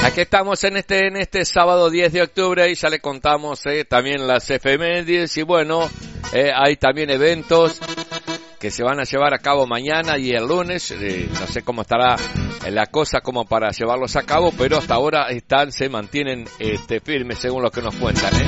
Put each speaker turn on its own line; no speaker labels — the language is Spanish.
Aquí estamos en este sábado 10 de octubre y ya le contamos también las efemérides y bueno, hay también eventos que se van a llevar a cabo mañana y el lunes. No sé cómo estará la cosa como para llevarlos a cabo, pero hasta ahora se mantienen firmes según lo que nos cuentan,